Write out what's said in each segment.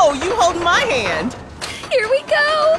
Oh, you holding my hand. Here we go.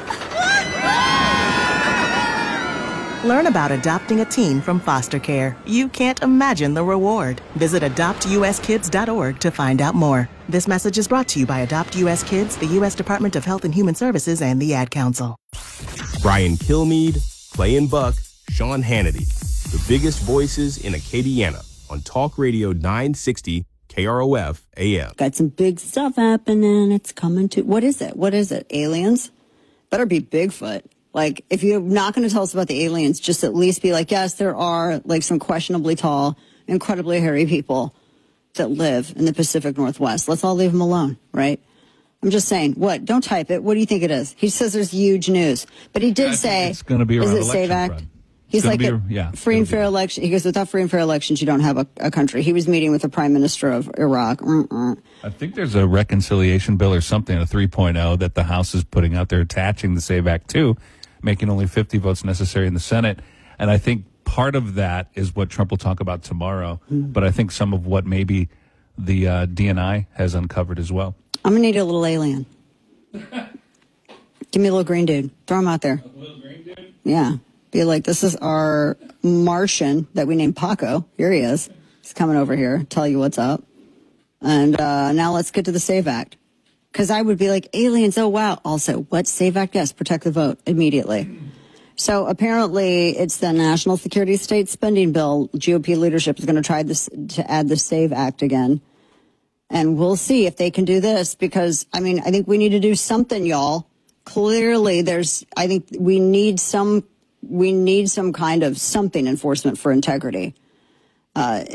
Learn about adopting a teen from foster care. You can't imagine the reward. Visit adoptuskids.org to find out more. This message is brought to you by Adopt U.S. Kids, the U.S. Department of Health and Human Services, and the Ad Council. Brian Kilmeade, Clay and Buck, Sean Hannity. The biggest voices in Acadiana on Talk Radio 960 KROF AM. Got some big stuff happening. It's coming to... What is it? What is it? Aliens? Better be Bigfoot. Like, if you're not going to tell us about the aliens, just at least be like, yes, there are, like, some questionably tall, incredibly hairy people that live in the Pacific Northwest. Let's all leave them alone, right? I'm just saying. What? Don't type it. What do you think it is? He says there's huge news. But he did say... It's going to be around election SAVE Act? Run. He's like, free and fair election. He goes, without free and fair elections, you don't have a country. He was meeting with the prime minister of Iraq. I think there's a reconciliation bill or something, a 3.0, that the House is putting out there attaching the SAVE Act to, making only 50 votes necessary in the Senate. And I think part of that is what Trump will talk about tomorrow. But I think some of what maybe the DNI has uncovered as well. I'm going to need a little alien. Give me a little green dude. Throw him out there. A little green dude? Yeah. Be like, this is our Martian that we named Paco. Here he is. He's coming over here, tell you what's up. And now let's get to the SAVE Act. Because I would be like, aliens, oh, wow. Also, what's SAVE Act? Yes, protect the vote immediately. So apparently it's the National Security State Spending Bill. GOP leadership is going to try to add the SAVE Act again. And we'll see if they can do this because, I mean, I think we need to do something, y'all. Clearly, I think we need some kind of something enforcement for integrity. I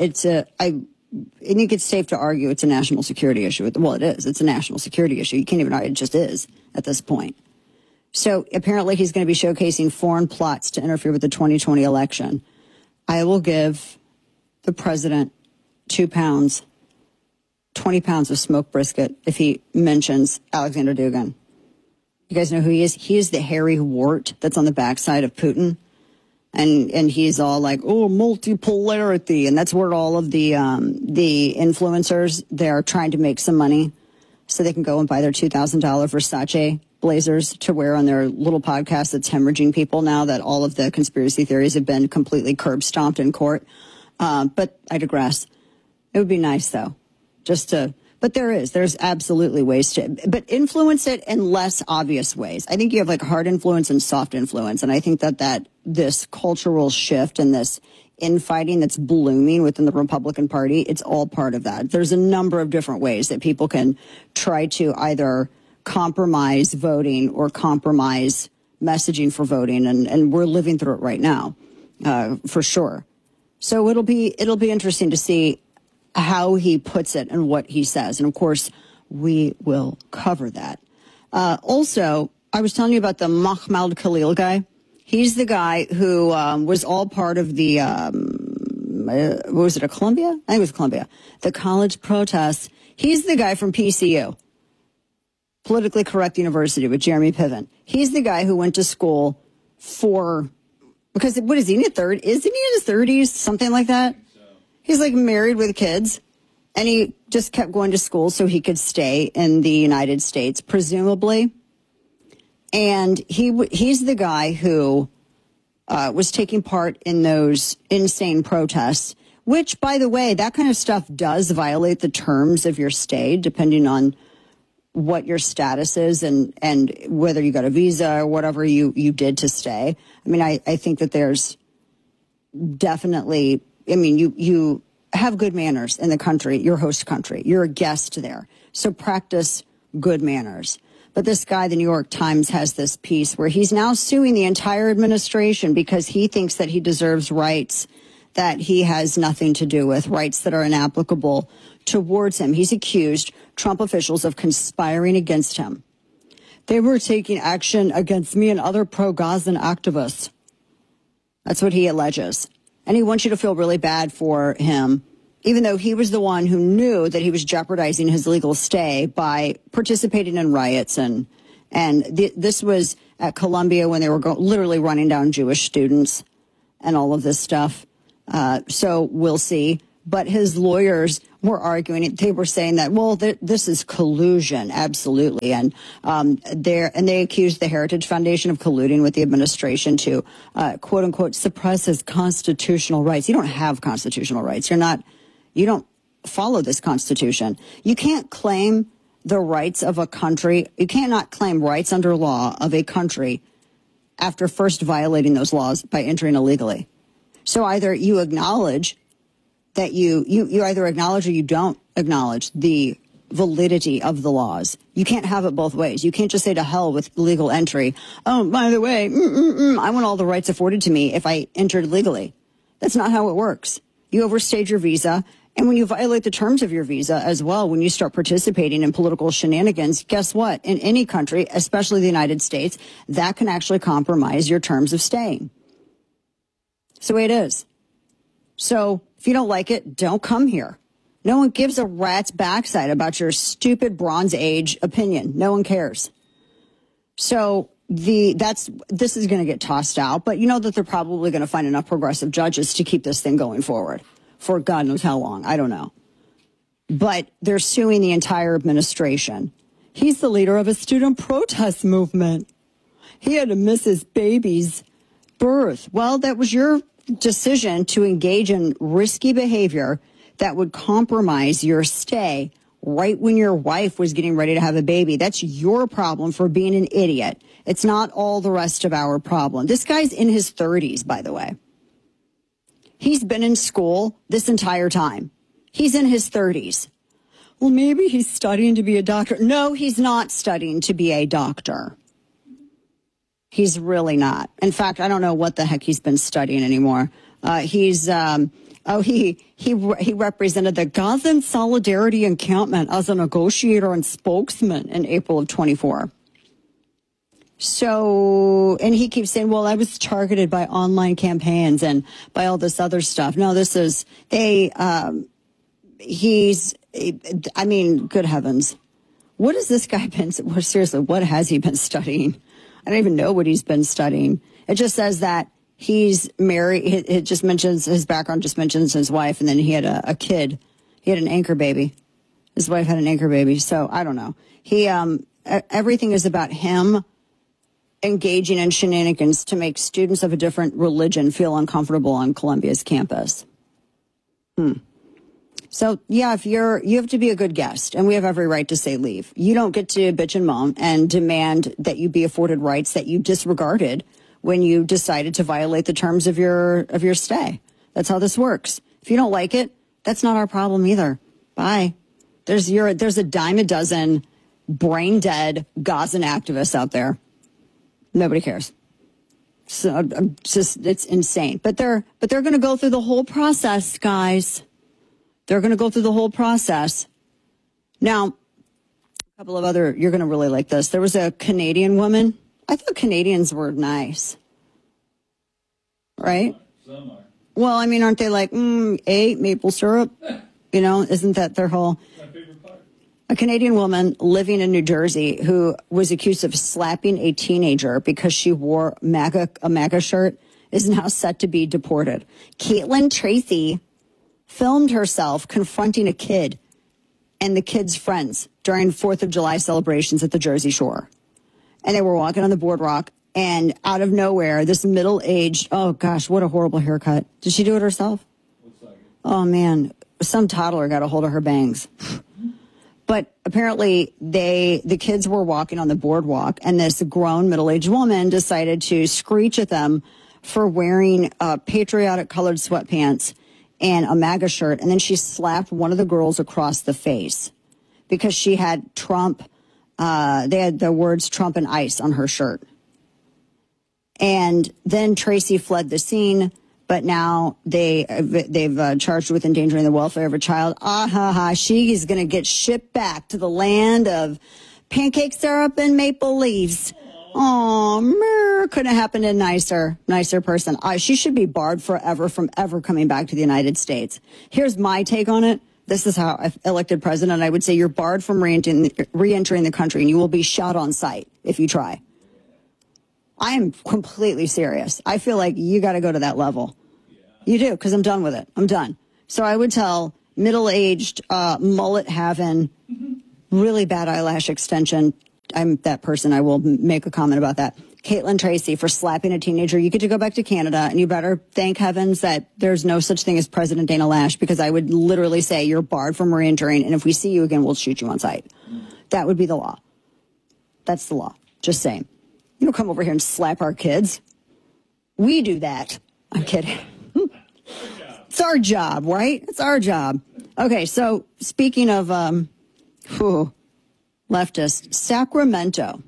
think it's safe to argue it's a national security issue. Well, it is. It's a national security issue. You can't even argue it just is at this point. So apparently he's going to be showcasing foreign plots to interfere with the 2020 election. I will give the president 2 pounds, 20 pounds of smoked brisket if he mentions Alexander Dugin. You guys know who he is? He is the hairy wart that's on the backside of Putin. And he's all like, oh, multipolarity. And that's where all of the influencers, they're trying to make some money so they can go and buy their $2,000 Versace blazers to wear on their little podcast that's hemorrhaging people now that all of the conspiracy theories have been completely curb stomped in court. But I digress. It would be nice, though, but there's absolutely ways but influence it in less obvious ways. I think you have like hard influence and soft influence. And I think that this cultural shift and this infighting that's blooming within the Republican Party, it's all part of that. There's a number of different ways that people can try to either compromise voting or compromise messaging for voting. And we're living through it right now, for sure. So it'll be interesting to see how he puts it and what he says. And of course, we will cover that. Also, I was telling you about the Mahmoud Khalil guy. He's the guy who was all part of the, what was it, Columbia? I think it was Columbia. The college protests. He's the guy from PCU, Politically Correct University, with Jeremy Piven. He's the guy who went to school because what is he in his 30s? Isn't he in his 30s? Something like that? He's like married with kids, and he just kept going to school so he could stay in the United States, presumably. And he's the guy who was taking part in those insane protests, which, by the way, that kind of stuff does violate the terms of your stay, depending on what your status is and whether you got a visa or whatever you did to stay. I mean, I think that there's definitely... I mean, you have good manners in the country, your host country. You're a guest there. So practice good manners. But this guy, the New York Times, has this piece where he's now suing the entire administration because he thinks that he deserves rights that he has nothing to do with, rights that are inapplicable towards him. He's accused Trump officials of conspiring against him. They were taking action against me and other pro-Gazan activists. That's what he alleges. And he wants you to feel really bad for him, even though he was the one who knew that he was jeopardizing his legal stay by participating in riots. And this was at Columbia when they were literally running down Jewish students and all of this stuff. So we'll see. but his lawyers were arguing it. They were saying that, well, this is collusion, absolutely. And they accused the Heritage Foundation of colluding with the administration to, quote unquote, suppress his constitutional rights. You don't have constitutional rights. You don't follow this Constitution. You can't claim the rights of a country. You cannot claim rights under law of a country after first violating those laws by entering illegally. So either you acknowledge that you either acknowledge or you don't acknowledge the validity of the laws. You can't have it both ways. You can't just say to hell with legal entry. Oh, by the way, I want all the rights afforded to me if I entered legally. That's not how it works. You overstayed your visa. And when you violate the terms of your visa as well, when you start participating in political shenanigans, guess what? In any country, especially the United States, that can actually compromise your terms of staying. It's the way it is. So if you don't like it, don't come here. No one gives a rat's backside about your stupid Bronze Age opinion. No one cares. So this is going to get tossed out, but you know that they're probably going to find enough progressive judges to keep this thing going forward for God knows how long. I don't know. But they're suing the entire administration. He's the leader of a student protest movement. He had to miss his baby's birth. Well, that was your decision to engage in risky behavior that would compromise your stay right when your wife was getting ready to have a baby. That's your problem for being an idiot. It's not all the rest of our problem. This guy's in his 30s, by the way. He's been in school this entire time. He's in his 30s. Well, maybe he's studying to be a doctor. No, he's not studying to be a doctor. He's really not. In fact, I don't know what the heck he's been studying anymore. He represented the Gazan Solidarity Encampment as a negotiator and spokesman in April of 24. So, and he keeps saying, well, I was targeted by online campaigns and by all this other stuff. No, this is good heavens. What has this guy been, well, seriously, what has he been studying? I don't even know what he's been studying. It just says that he's married. It just mentions his background, just mentions his wife, and then he had a kid. He had an anchor baby. His wife had an anchor baby. So I don't know. Everything is about him engaging in shenanigans to make students of a different religion feel uncomfortable on Columbia's campus. So, yeah, you have to be a good guest, and we have every right to say leave. You don't get to bitch and moan and demand that you be afforded rights that you disregarded when you decided to violate the terms of your stay. That's how this works. If you don't like it, that's not our problem either. Bye. There's a dime a dozen brain dead Gazan activists out there. Nobody cares. So it's insane. But they're going to go through the whole process, guys. They're going to go through the whole process. Now, a couple of other, you're going to really like this. There was a Canadian woman. I thought Canadians were nice. Right? Some are. Well, I mean, aren't they like, maple syrup? You know, isn't that their whole... A Canadian woman living in New Jersey who was accused of slapping a teenager because she wore a MAGA shirt is now set to be deported. Caitlin Tracy filmed herself confronting a kid and the kid's friends during 4th of July celebrations at the Jersey Shore. And they were walking on the boardwalk, and out of nowhere, this middle-aged, oh gosh, what a horrible haircut. Did she do it herself? Looks like it. Oh man, some toddler got a hold of her bangs. But apparently the kids were walking on the boardwalk, and this grown middle-aged woman decided to screech at them for wearing patriotic colored sweatpants and a MAGA shirt. And then she slapped one of the girls across the face because she had Trump. They had the words Trump and ICE on her shirt. And then Tracy fled the scene. But now they've charged with endangering the welfare of a child. She is going to get shipped back to the land of pancake syrup and maple leaves. Oh, couldn't have happened to a nicer person. She should be barred forever from ever coming back to the United States. Here's my take on it. This is how, if elected president, I would say you're barred from re-entering the country, and you will be shot on sight if you try. I am completely serious. I feel like you got to go to that level. You do, because I'm done with it. I'm done. So I would tell middle-aged, mullet-having, really bad eyelash extension. I'm that person. I will make a comment about that. Caitlin Tracy for slapping a teenager. You get to go back to Canada, and you better thank heavens that there's no such thing as President Dana Lash, because I would literally say you're barred from re-entering, and if we see you again, we'll shoot you on sight. That would be the law. That's the law. Just saying. You don't come over here and slap our kids. We do that. I'm kidding. It's our job, right? It's our job. Okay, so speaking of leftists, Sacramento.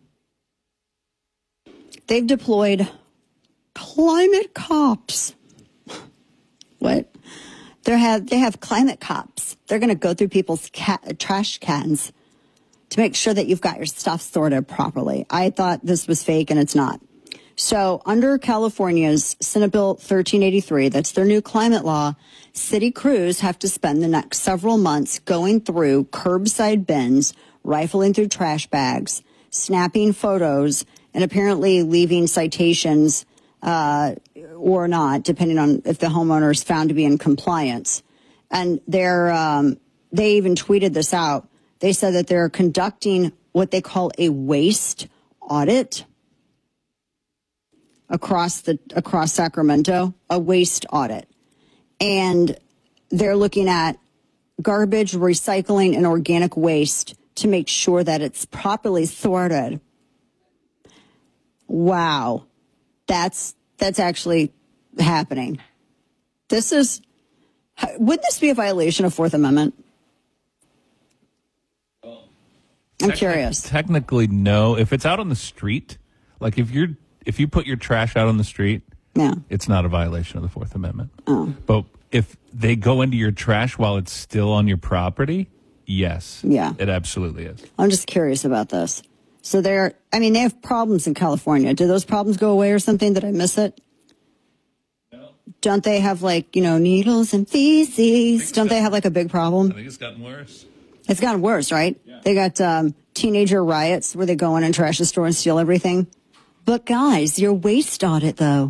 They've deployed climate cops. What? They have climate cops. They're going to go through people's trash cans to make sure that you've got your stuff sorted properly. I thought this was fake, and it's not. So under California's Senate Bill 1383, that's their new climate law, city crews have to spend the next several months going through curbside bins, rifling through trash bags, snapping photos, and apparently leaving citations or not, depending on if the homeowner is found to be in compliance. And they even tweeted this out. They said that they're conducting what they call a waste audit across Sacramento, a waste audit. And they're looking at garbage, recycling, and organic waste to make sure that it's properly sorted. Wow. That's actually happening. Would this be a violation of Fourth Amendment? I'm curious. Technically, no. If it's out on the street, like if you put your trash out on the street, yeah, it's not a violation of the Fourth Amendment. Oh. But if they go into your trash while it's still on your property, yes. Yeah. It absolutely is. I'm just curious about this. So they have problems in California. Do those problems go away or something? Did I miss it? No. Don't they have needles and feces? Don't they have a big problem? I think it's gotten worse. It's gotten worse, right? Yeah. They got teenager riots where they go in and trash the store and steal everything. But guys, your waste audit, though.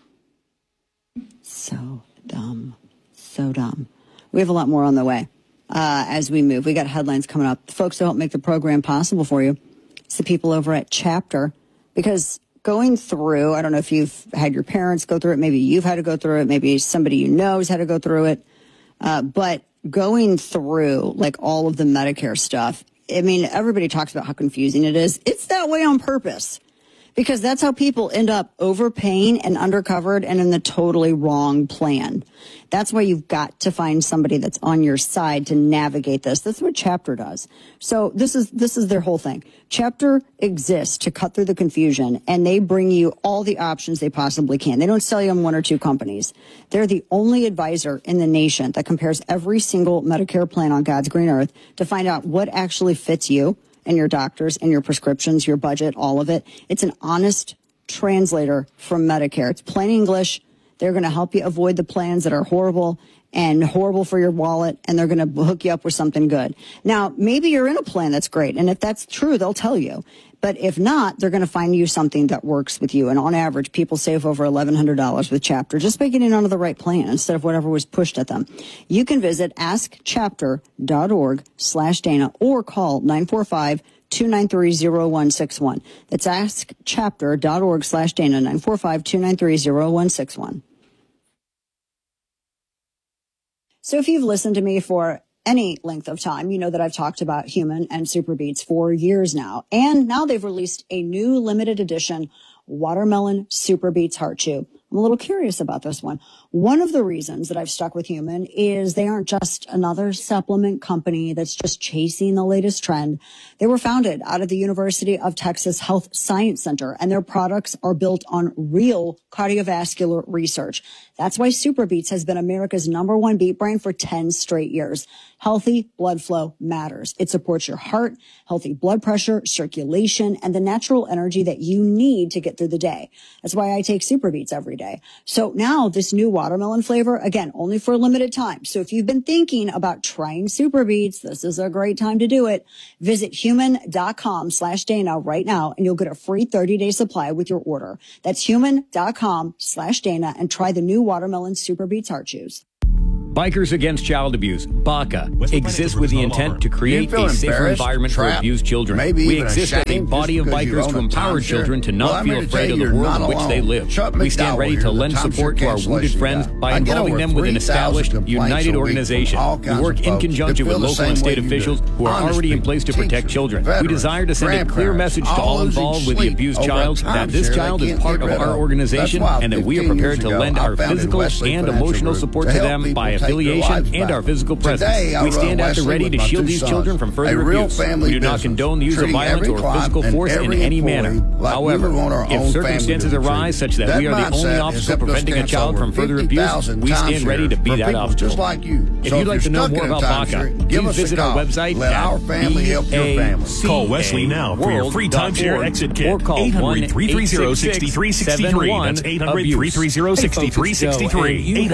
So dumb. So dumb. We have a lot more on the way as we move. We got headlines coming up. The folks who help make the program possible for you. It's the people over at Chapter. Because going through, I don't know if you've had your parents go through it. Maybe you've had to go through it. Maybe somebody you know has had to go through it. But going through all of the Medicare stuff, I mean, everybody talks about how confusing it is. It's that way on purpose. Because that's how people end up overpaying and undercovered and in the totally wrong plan. That's why you've got to find somebody that's on your side to navigate this. That's what Chapter does. So this is their whole thing. Chapter exists to cut through the confusion, and they bring you all the options they possibly can. They don't sell you on one or two companies. They're the only advisor in the nation that compares every single Medicare plan on God's green earth to find out what actually fits you and your doctors and your prescriptions, your budget, all of it. It's an honest translator from Medicare. It's plain English. They're going to help you avoid the plans that are horrible for your wallet, and they're going to hook you up with something good. Now, maybe you're in a plan that's great, and if that's true, they'll tell you. But if not, they're going to find you something that works with you. And on average, people save over $1,100 with Chapter just by getting onto the right plan instead of whatever was pushed at them. You can visit askchapter.org/Dana or call 945-293-0161. That's askchapter.org/Dana, 945-293-0161. So if you've listened to me for any length of time, you know that I've talked about Human and SuperBeets for years now. And now they've released a new limited edition Watermelon SuperBeets Heart Chew. I'm a little curious about this one. One of the reasons that I've stuck with Human is they aren't just another supplement company that's just chasing the latest trend. They were founded out of the University of Texas Health Science Center, and their products are built on real cardiovascular research. That's why SuperBeets has been America's #1 beet brand for 10 straight years. Healthy blood flow matters. It supports your heart, healthy blood pressure, circulation, and the natural energy that you need to get through the day. That's why I take SuperBeets every day. So now this new watermelon flavor, again, only for a limited time. So if you've been thinking about trying SuperBeets, this is a great time to do it. Visit human.com/Dana right now, and you'll get a free 30-day supply with your order. That's human.com/Dana, and try the new watermelon SuperBeets Heart Chews. Bikers Against Child Abuse, BACA, exists with the intent to create a safer environment for abused children. We exist as a body of bikers to empower children to not feel afraid of the world in which they live. We stand ready to lend support to our wounded friends by involving them with an established, united organization. We work in conjunction with local and state officials who are already in place to protect children. We desire to send a clear message to all involved with the abused child that this child is part of our organization and that we are prepared to lend our physical and emotional support to them by affiliation and our physical presence. We stand at the ready to shield these children from further abuse. We do not condone the use of violence or physical force in any manner. However, if circumstances arise such that we are the only obstacle preventing a child from further abuse, we stand ready to be that obstacle. If you'd like to know more about BACA, please visit our website at BACA. Call Wesley now for your free timeshare exit kit. 800-330-6363. That's 800-330-6363.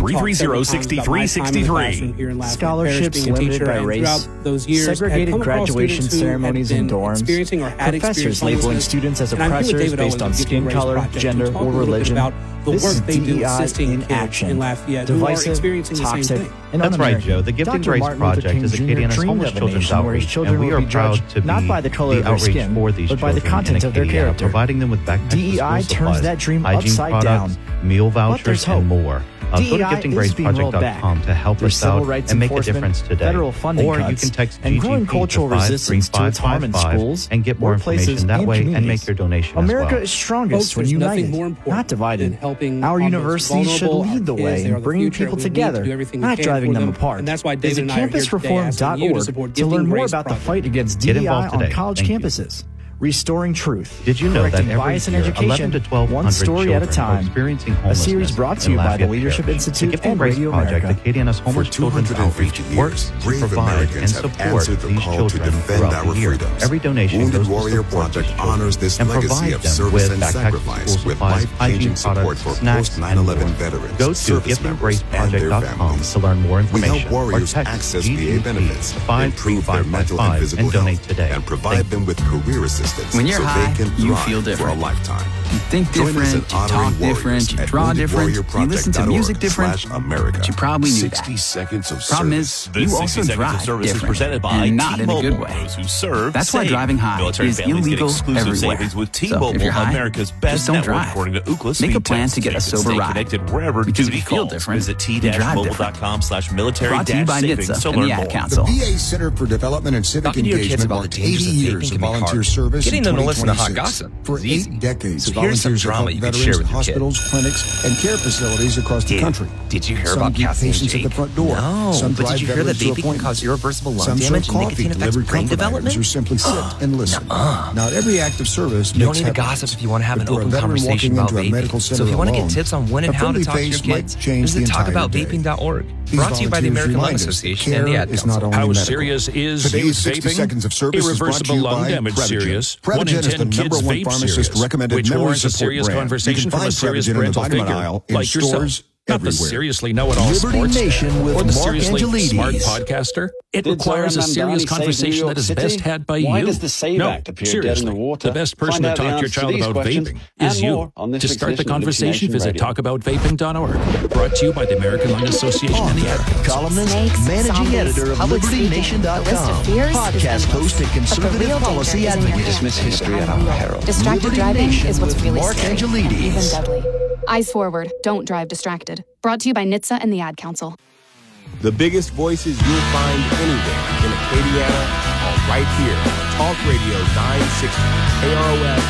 800-330-6363. Scholarships limited by race, segregated graduation ceremonies and dorms, professors labeling students as oppressors based on skin color, gender, or religion. This is DEI in action. Divisive, toxic, and That's right, Joe. The Gifting Grace Project is Acadiana's homeless children's outreach, and we are proud to be not by the color of their skin, for these but by the content of their character. Providing them with backpacks, DEI turns that dream hygiene upside products, down. meal vouchers, and more. Go to giftinggraceproject.com to help us out and make a difference today. Federal funding or cuts, you can text and growing cultural resistance to its harm in schools, and get more information that way and make your donation America as well. is strongest when united, not divided. Our universities should lead the way in bringing people together, not driving them apart. Visit campusreform.org to learn more about the fight against DEI on college campuses. Restoring Truth. Did you know that every bias in year, education, 11 to 1,200 one story at a children time. are experiencing A homelessness series brought to you by the Lafayette Leadership Parish. Institute The Gifting and Grace Radio Project, America. Acadiana's homeless children's outreach, works to provide and support these children throughout the year. Every donation Wounded goes to Warrior support Project these children honors this and legacy provide of them service with and backpacks, sacrifice school with supplies, hygiene life-changing support products, for snacks, and more. post-9/11 veterans, Go to service members, and their giftinggraceproject.com families. to learn more We information. help warriors or text access VA benefits, improve their mental and 53555 physical and donate health, today. and provide them with career assistance When you're so high, they can you thrive feel for a different. lifetime. You think Join us different, in you honoring talk warriors different, you at draw different, you listen to music different. /America. But you probably knew 60 that. seconds of Problem service. is, you also drive different, and not in a good way. That's why driving high is illegal everywhere. So if you're high, just don't drive. Make a plan to get a sober ride. Because if you feel different, you drive different. Brought to you by NHTSA and the Ad Council. The VA Center for Development and Civic Engagement marked 80 years of volunteer service. Getting them to listen to hot 2026. gossip For is 8 easy. decades, So here's some volunteers have drama helped you can veterans share in with your kid. hospitals, clinics, and care facilities across the country. Did you hear Some about keep caffeine patients at the front door. No, Some but drive did you hear that veterans to vaping can appointments. cause irreversible lung Some damage serve and coffee nicotine affects delivered brain comfort development? items or simply sit and listen. Not every act of service You don't makes need to headlines. gossip if you want to have an But for a open veteran conversation walking about into a vaping. medical So center if you want to get alone, tips on when and a how to friendly talk to your face might kids, change visit the entire day. talkaboutVaping.org. These Brought to you by the volunteers American Lung remind us that Association care and the Ad is Council. not only How medical. serious is Today's youth 60 vaping? seconds of service is brought to Irreversible you lung by damage Prevagen. serious. Prevagen 1 in is 10 the kids number one vape pharmacist serious, recommended which memory warrants a support serious brand. conversation You can from a find serious Prevagen in the parental vitamin figure aisle in like yourself. stores Not the everywhere. seriously know-it-all Liberty sports Nation with or the Mark seriously Angelides. smart podcaster. It requires a serious conversation that is best had by Why you. does the SAVE No, Act appear seriously. dead in the water? The best person Find to out the talk to your answer to child these about questions vaping and is you. more on this To start the edition of conversation, Illumination visit Radio. talkaboutVaping.org. Brought to you by the American Lung Association and the Ad Council. Columnist, managing editor of LibertyNation.com, podcast host and conservative policy advocate. Dismiss history at our peril. Distracted driving is what's really Mark scary, Angelides. even deadly. Eyes forward, don't drive distracted. Brought to you by NHTSA and the Ad Council. The biggest voices you'll find anywhere in Acadiana are right here on Talk Radio 960 KROS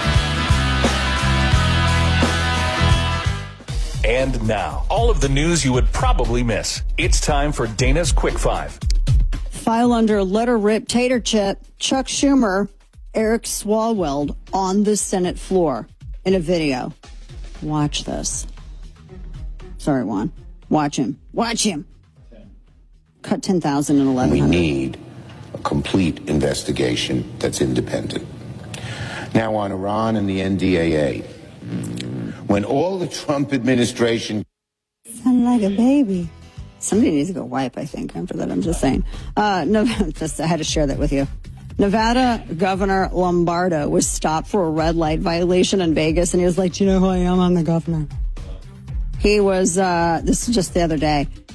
AM. And now, all of the news you would probably miss. It's time for Dana's Quick Five. File under letter rip tater chip, Chuck Schumer, Eric Swalwell on the Senate floor in a video. Watch this. Sorry, Juan. Watch him. Watch him. Cut 10,000 and 1100. We need a complete investigation that's independent. Now on Iran and the NDAA. When all the Trump administration... Sound like a baby. Somebody needs to go wipe, I think, after that. I'm just saying. No, just I had to share that with you. Nevada Governor Lombardo was stopped for a red light violation in Vegas, and he was like, do you know who I am? I'm the governor. He was, this is just the other day,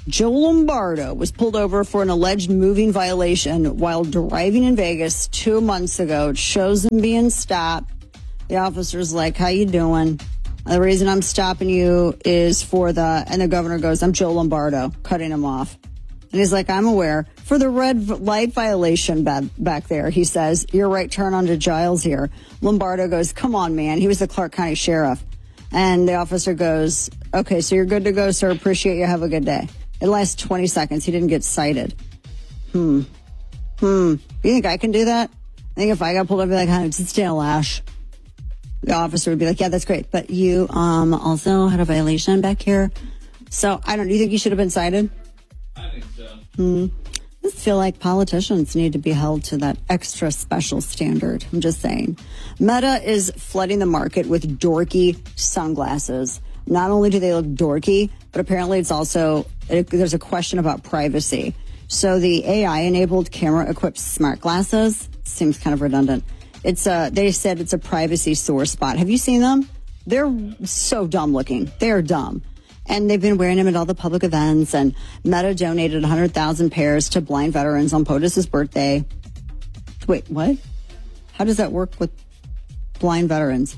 Joe Lombardo was pulled over for an alleged moving violation while driving in Vegas 2 months ago. It shows him being stopped. The officer's like, how you doing? The reason I'm stopping you is and the governor goes, I'm Joe Lombardo, cutting him off. And he's like, I'm aware. For the red light violation back there, he says, your right turn onto Giles here. Lombardo goes, come on, man. He was the Clark County sheriff. And the officer goes, okay, so you're good to go, sir. Appreciate you. Have a good day. It lasts 20 seconds. He didn't get cited. You think I can do that? I think if I got pulled over, I'd be like, it's Dana Loesch. The officer would be like, yeah, that's great. But you also had a violation back here. So, do you think you should have been cited? I think so. I just feel like politicians need to be held to that extra special standard. I'm just saying. Meta is flooding the market with dorky sunglasses. Not only do they look dorky, but apparently there's a question about privacy. So the AI-enabled camera-equipped smart glasses seems kind of redundant. They said it's a privacy sore spot. Have you seen them? They're so dumb looking. They're dumb. And they've been wearing them at all the public events. And Meta donated 100,000 pairs to blind veterans on POTUS's birthday. Wait, what? How does that work with blind veterans?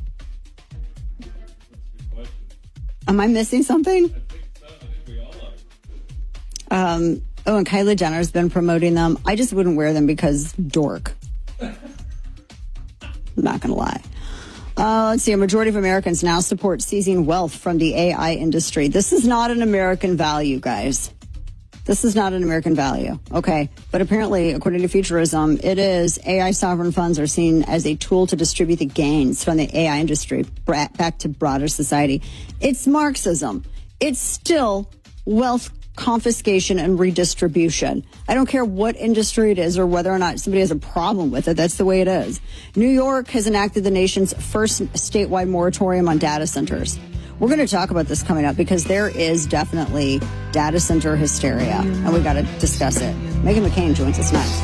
Am I missing something? I think so. I think we all are. And Kylie Jenner's been promoting them. I just wouldn't wear them because dork. I'm not going to lie. Let's see. A majority of Americans now support seizing wealth from the AI industry. This is not an American value, guys. This is not an American value. Okay. But apparently, according to Futurism, it is. AI sovereign funds are seen as a tool to distribute the gains from the AI industry back to broader society. It's Marxism. It's still wealth confiscation and redistribution. I don't care what industry it is or whether or not somebody has a problem with it. That's the way it is. New York has enacted the nation's first statewide moratorium on data centers. We're going to talk about this coming up because there is definitely data center hysteria, and we got to discuss it. Meghan McCain joins us next.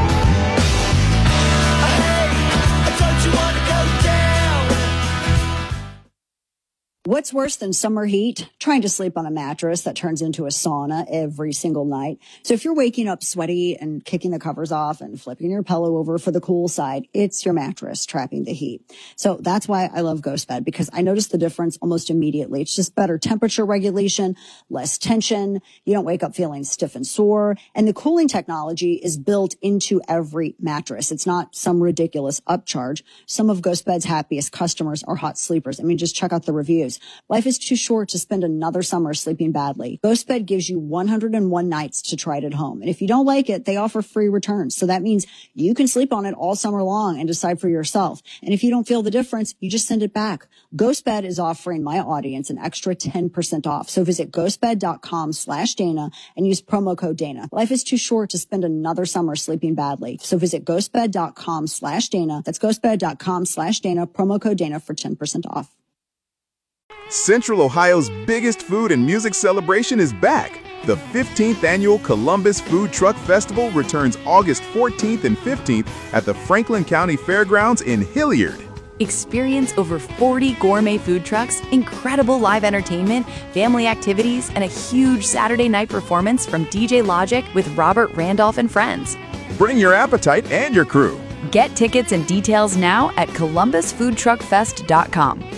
What's worse than summer heat? Trying to sleep on a mattress that turns into a sauna every single night. So if you're waking up sweaty and kicking the covers off and flipping your pillow over for the cool side, it's your mattress trapping the heat. So that's why I love GhostBed, because I notice the difference almost immediately. It's just better temperature regulation, less tension. You don't wake up feeling stiff and sore. And the cooling technology is built into every mattress. It's not some ridiculous upcharge. Some of GhostBed's happiest customers are hot sleepers. I mean, just check out the reviews. Life is too short to spend another summer sleeping badly. GhostBed gives you 101 nights to try it at home. And if you don't like it, they offer free returns. So that means you can sleep on it all summer long and decide for yourself. And if you don't feel the difference, you just send it back. GhostBed is offering my audience an extra 10% off. So visit ghostbed.com/Dana and use promo code Dana. Life is too short to spend another summer sleeping badly. So visit ghostbed.com/Dana. That's ghostbed.com/Dana, promo code Dana for 10% off. Central Ohio's biggest food and music celebration is back. The 15th annual Columbus Food Truck Festival returns August 14th and 15th at the Franklin County Fairgrounds in Hilliard. Experience over 40 gourmet food trucks, incredible live entertainment, family activities, and a huge Saturday night performance from DJ Logic with Robert Randolph and friends. Bring your appetite and your crew. Get tickets and details now at columbusfoodtruckfest.com.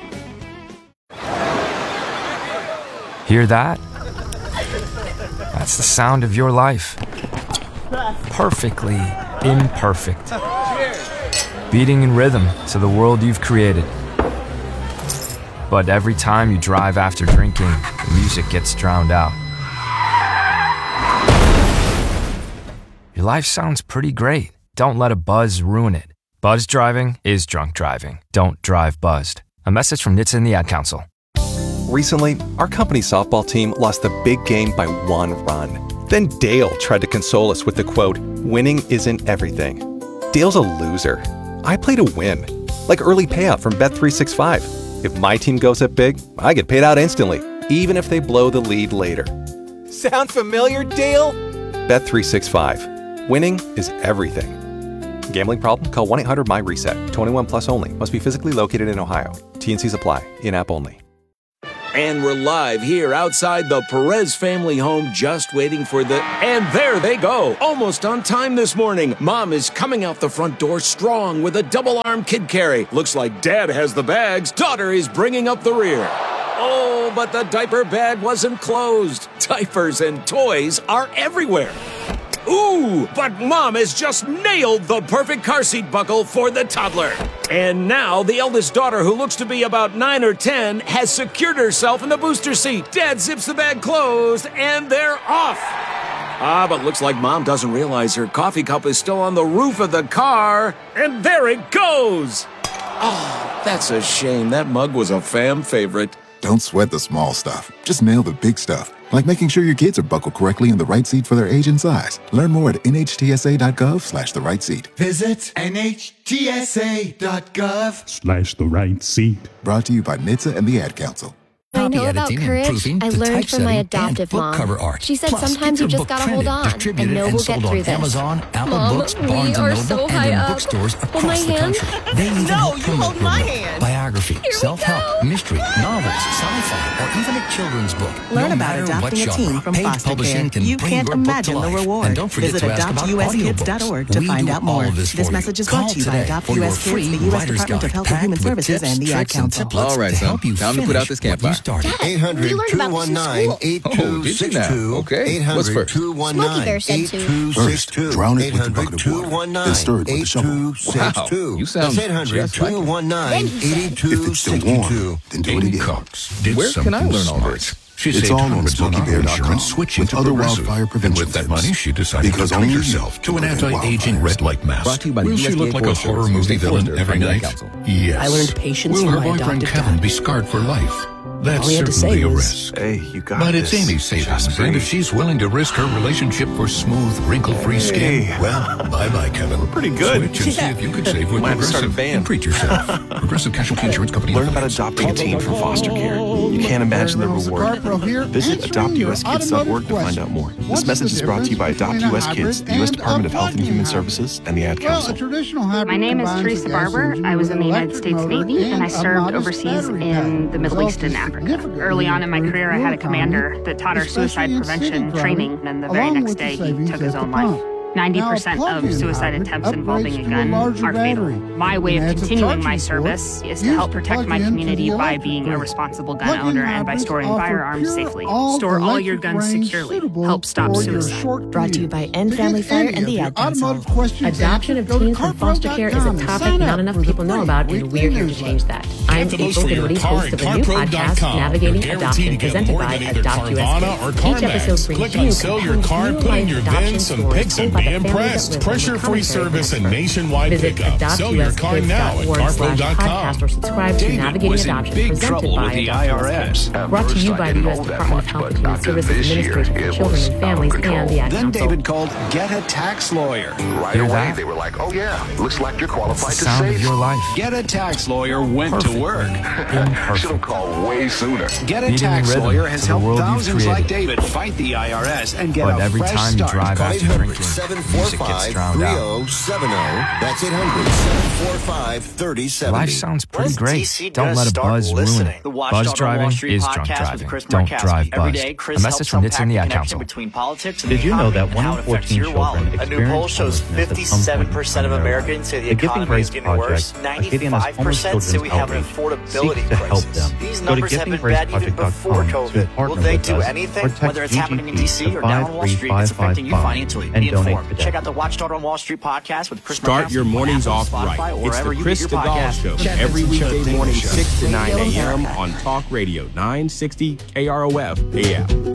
Hear that? That's the sound of your life. Perfectly imperfect. Beating in rhythm to the world you've created. But every time you drive after drinking, the music gets drowned out. Your life sounds pretty great. Don't let a buzz ruin it. Buzz driving is drunk driving. Don't drive buzzed. A message from NHTSA and the Ad Council. Recently, our company's softball team lost the big game by 1 run. Then Dale tried to console us with the quote, "Winning isn't everything." Dale's a loser. I play to win. Like early payout from Bet365. If my team goes up big, I get paid out instantly, even if they blow the lead later. Sound familiar, Dale? Bet365. Winning is everything. Gambling problem? Call 1-800-MY-RESET. 21 plus only. Must be physically located in Ohio. T&Cs apply. In-app only. And we're live here outside the Perez family home, just waiting for the... And there they go! Almost on time this morning. Mom is coming out the front door strong with a double-arm kid carry. Looks like Dad has the bags. Daughter is bringing up the rear. Oh, but the diaper bag wasn't closed. Diapers and toys are everywhere. Ooh, but Mom has just nailed the perfect car seat buckle for the toddler. And now the eldest daughter, who looks to be about 9 or 10, has secured herself in the booster seat. Dad zips the bag closed, and they're off. But looks like Mom doesn't realize her coffee cup is still on the roof of the car. And there it goes. Oh, that's a shame. That mug was a fam favorite. Don't sweat the small stuff. Just nail the big stuff. Like making sure your kids are buckled correctly in the right seat for their age and size. Learn more at nhtsa.gov/the right seat. Visit nhtsa.gov/the right seat. Brought to you by NHTSA and the Ad Council. I know about courage. I learned from my adoptive mom. She said sometimes you just gotta hold on and know we'll get through this. Amazon, Apple Mom, Books, Barnes & Noble, so and in bookstores across the country. They even No, have you hold my promo, hand. biography, Here we self-help, go. mystery, novels, sci-fi, or even a children's book. Learn no about matter adopting what a genre, teen from Page foster Publishing care. can You bring can't your book imagine to the life. reward. And don't forget Visit to ask about adoptuskids.org to audiobooks. find We out do more. all of this This for message you. is brought Call to you by today Adopt for your US Kids, free the U.S. writer's Department of guide, Health and packed Human with Services, tips, and the Ad tricks, and Council. templates All right, to son. help you Time to put out this finish what you campfire. started. 800-219-8262. Okay, what's first? 800-219-8262. First, drown it with the bucket of water. Then stir it with the shovel. Wow, you sound That's 800-219-8262. If it's still warm, then do it again. Where can I learn all this? It's all on SmokeyBear.com with other wildfire prevention tips. With that money, she decided Because to only treat you herself to an can prevent anti-aging wildfires. red light mask. Brought to you by the Will she USDA look like a Forest horror Service, movie State villain Forester, every and the Ad night? Council. Yes. I learned patience Will from her my boyfriend adoptive Kevin dad. be scarred for life? That's All he had to certainly say a was, risk. Hey, you got But this. it's Amy's savings, and if she's willing to risk her relationship for smooth, wrinkle-free skin, well, bye-bye, Kevin. We're pretty good. Switch and see if you could save with Might have to start a Progressive. band. And treat yourself. Progressive Casualty Insurance Company. Learn about adopting a teen from foster care. You can't imagine the reward. Visit adoptuskids.org to find out more. This message is brought to you by Adopt US Kids, the U.S. Department of Health and Human Services, and the Ad Council. My name is Teresa Barber. I was in the United States Navy, and I served overseas in the Middle East and Africa. Early on in my career, I had a commander that taught our suicide prevention training, and the very next day, he took his own life. 90% of suicide attempts involving a gun are fatal. My way of continuing my service is to help protect my community by being a responsible gun owner and by storing firearms safely. Store all your guns securely. Help stop suicide. Brought to you by End Family Fire and the Ad Council. Adoption of teens from foster care is a topic not enough people know about, and we're here to change that. I'm April Goodwitty, host of a new podcast, Navigating Adoption, presented by Adopt US Kids. Each episode brings you compelling real-life adoption stories told by the families that live Pressure-free service and nationwide Visit pickup. Sell your car now at carpro.com. podcast or subscribe to Navigating Adoption, presented by Adopt US. Brought to you by the U.S. Department of Health and Human Services Administration for Children and Families and the Ad Then Council. David called Get a Tax Lawyer. Right away, they were like, oh yeah, looks like you're qualified to Sound of save. your life. Get a Tax Lawyer went to work. Should have called way sooner. Get a Beating Tax rhythm Lawyer to has the helped world you've thousands like created. David fight the IRS and get But a every fresh time you start. drive Call after 800 drinking, music gets drowned out. 740-70. That's 800-745-3070. Life sounds pretty great. Don't let a buzz ruin it. Buzz driving is drunk driving. Don't drive buzzed. A message from NHTSA and the Ad Council. Did you know that 1 in 14 children experience A new poll shows homelessness at some point 57% of Americans say the economy is getting worse. 95% say we have an affordability crisis. These numbers have been bad even before COVID. Will they do anything? Whether it's happening in D.C. or down on Wall Street, it's affecting you financially. Be informed. Check out the Watchdog on Wall Street podcast with Chris Start your mornings off right. It's the Chris DeGaulle Show every weekday morning, 6 to 9 a.m. on Talk Radio 960 KROF AM.